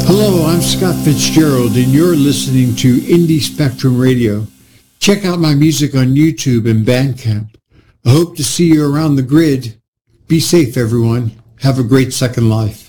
Hello, I'm Scott Fitzgerald, and you're listening to Indie Spectrum Radio. Check out my music on YouTube and Bandcamp. I hope to see you around the grid. Be safe, everyone. Have a great second life.